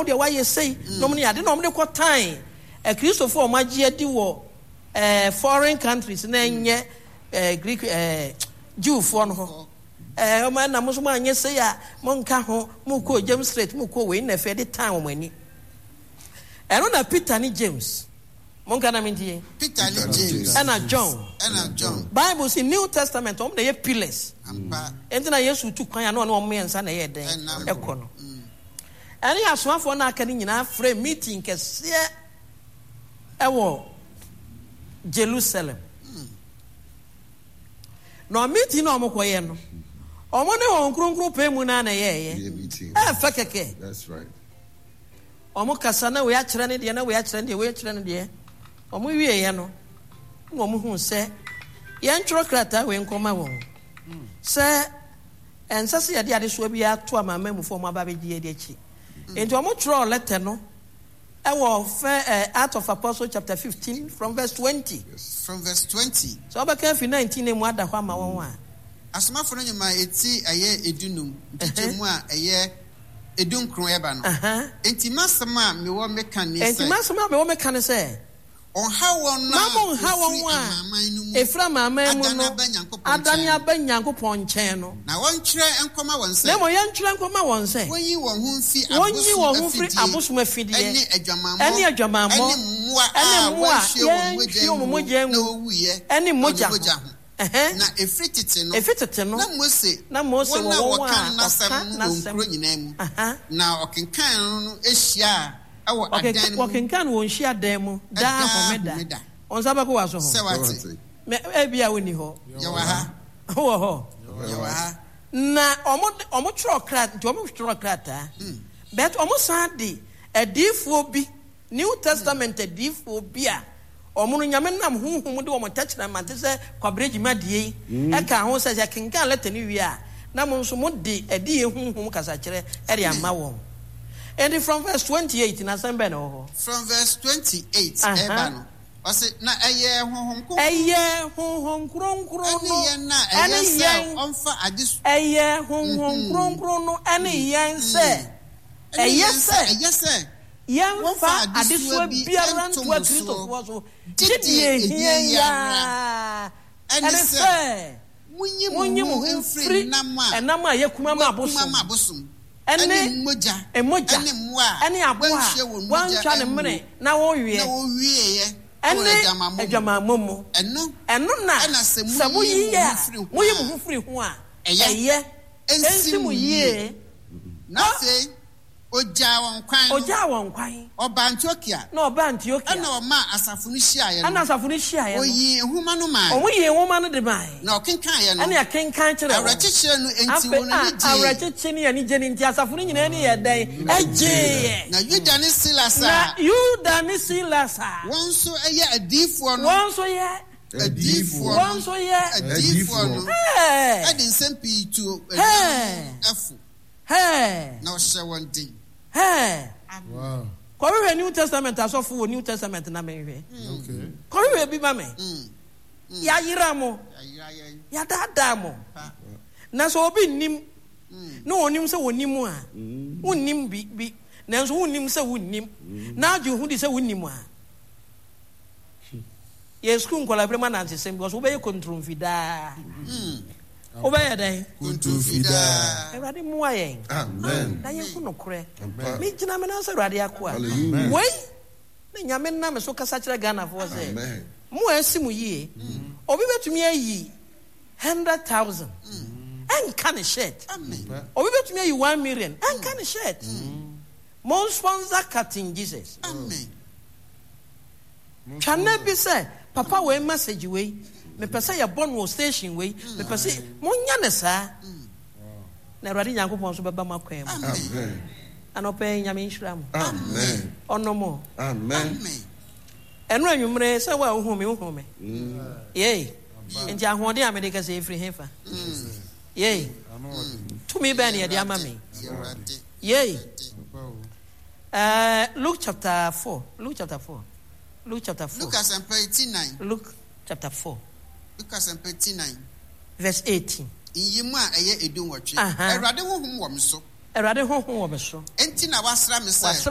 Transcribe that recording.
wo de wa ye sei no mo ne ade no mo de kɔ time Christopher Omagye di wo foreign countries na nye Greek Jew for no ho o ma na mo so ma nye sei a mo nka ho mo kɔ James Street mo kɔ we na fe de time wo mani eno na Peter ni James mo nka na mentie Peter ni James and John Bible say New Testament om na ye pillars enti na Yesu tu kwan ya no mo yensa na ye den ekɔ no ene asomafo na aka ni nyina frɛ meeting kɛse ewo Jerusalem no meeting no omokoye no omo ne won kronkron pe mu na ye fa keke that's right omo kasa na we akere ne de na we akere ne we akere ne de omo wie ye no omo hu se ye ntro krata we nkoma won se ensase ye de ade so bia to amama mu fo mo aba be die de chi enti omo tro letter no Acts of Apostles chapter 15 from verse 20. Yes. From verse 20. So about 19 mu ada hwa ma won a. Asomafo no nyuma eti aye edunum. Ntije mu a aye edunkron eba no. Enti masema me wo meka ne se. Enti masema me wo meka ne se. On ha won na. Mamo ha won wa. Efra mama mu no. Adani aba Nyankopɔn nkyɛn no. Na won kyerɛ enkoma won se. Na mo yan kyerɛ enkoma won se. Wonyi won ho mfi abosum afidie. Ene adwamammo. Ene mmoa. Ye omomogye ngu. Ene mogya. Na efitete no. Na Mose wo kan nasɛm wo nyina mu. Na okenkan no ehia awo adan mu. Okenkan wo nhia dan mu. Da homeda. On sabako waso ho. Sewate. Me ebia woni ho. Ye wa ha. Ho ho. Ye wa ha. Na omo tro krata. But omo san di edifo bi New Testament edifo bi a omo no nyame nam honhom de omo tachira mante se kwabreji madie e ka ho se kenkan letter ni wi a na mo nso mo de edi honhom kasa kire e de ama won. And from verse 28 na sembe no ho. From verse 28 eba no. Ose na eye honhom kronkron no ene yen onfa adisu eye honhom kronkron no ene yen se eye se yen fa adisu biara nto Kristo fo so gidie hia ene se munyi mu mfiri enam a yakuma ma abosom ene moja ene aboa wantwa ne mene na wo wie ene adwamammo eno na samu yiye moyi mu fufuri ho a eye ensi mu yiye na sei oja won kwan oba Antiochia na oba Antiochia na o ma asafo no hia ye oyi ehuma no mai oyi ehuma no de mai na okenkan ye no ene akenkan kire awrakyekyere no enti wo no ni je awrakyekyere ne ni je ni nti asafo no nyina ne ye dan eje na Yuda ne Silas won so eye adifo no adifo no ade nsempi to afu na o hye won din wow. Kɔhwehwɛ New Testament asɔfo wɔ New Testament na mehwɛ. Okay. Kɔhwehwɛ bi ma me. Ya yira mo. Ya dada mo. Na so obi nim. Na onim sɛ wonim a. Wonim bi. Na so wonim sɛ wonim. Na adu hu di sɛ wonim a. Ye school nkola prema na nsem because wo be control fidaa. Obey day. Kuntufida. Everybody muaye. Amen. Na yenku no kure. Me gina me na se rade akwa. Wei. Na nyame na me so kasa kire Ghana for say. Amen. Mu asimu yie. Obi betumi ayi 100,000. En kan shirt. Amen. Obi betumi ayi 1 million. En kan shirt. Mon sponsor cutting Jesus. Amen. Chana bi say papa we message we. Me pese ya born wo station we me pese munya ne saa na Awurade Nyankopɔn so beba makwam Amen. Anope nyame nhira mo Amen. Onomo Amen. eno anwumre se wa wo hu me ye enti ahode a me de ka se efri hefa ye to me ban ye de ama me ye Luke chapter 4 Luke chapter 4 Luke chapter 89 Luke chapter 4 Lucas 89 verse 18 Yimu a eye edun wotwe Awurade honhom wo me so Awurade honhom wo me so enti na wasra me sai